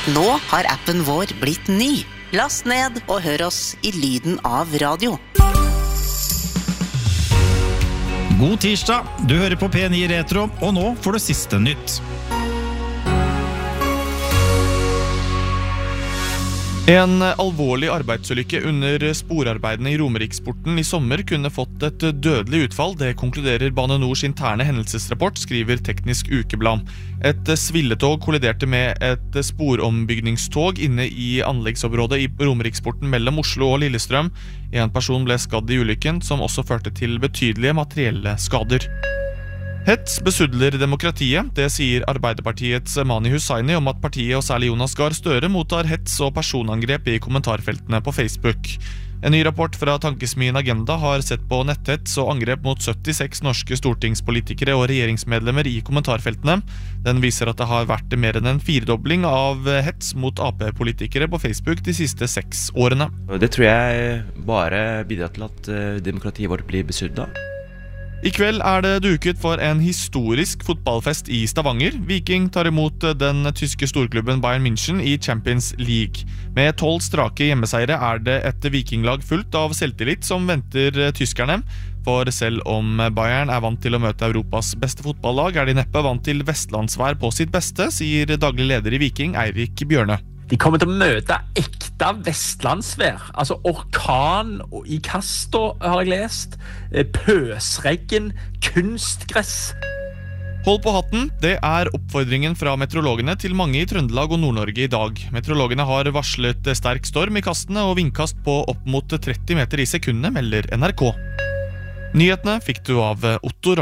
Nå har appen vår blitt ny. Last ned og hør oss i lyden av radio. God tirsdag, du hører på P9 Retro, og nå får du siste nytt. En alvorlig arbeidsulykke under sporarbeidene i Romeriksporten i sommer kunne fått et dødelig utfall. Det konkluderer Bane Nors interne hendelsesrapport, skriver Teknisk Ukeblad. Et svilletog kolliderte med et sporombygningstog inne i anleggsområdet i Romeriksporten mellom Oslo og Lillestrøm. En person ble skadd i ulykken, som også førte til betydelige materielle skader. Hets besudler demokratiet, det sier Arbeiderpartiets Mani Hussaini om at partiet og særlig Jonas Gahr Støre mottar hets og personangrep i kommentarfeltene på Facebook. En ny rapport fra tankesmien Agenda har sett på netthets og angrep mot 76 norske stortingspolitikere og regjeringsmedlemmer i kommentarfeltene. Den viser at det har vært mer enn en firedobling av hets mot AP-politikere på Facebook de siste 6 årene. Det tror jeg bare bidrar til at demokratiet vårt blir besudlet. I kveld er det duket for en historisk fotballfest i Stavanger. Viking tar imot den tyske storklubben Bayern München i Champions League. Med 12 strake hjemmeseiere er det et vikinglag fullt av selvtillit som venter tyskerne. For selv om Bayern er vant til å møte Europas beste fotballag, er de neppe vant til vestlandsvær på sitt beste, sier daglig leder i Viking, Eirik Bjørne. De kommer til å møte ekte vestlandsvær, altså orkan i Kasto har jeg lest, pøsregn, kunstgress. Hold på hatten, det er oppfordringen fra meteorologene til mange i Trøndelag og Nord-Norge i dag. Meteorologene har varslet sterk storm i kastene og vindkast på opp mot 30 meter i sekundet, melder NRK. Nyhetene fikk du av Otto Rom.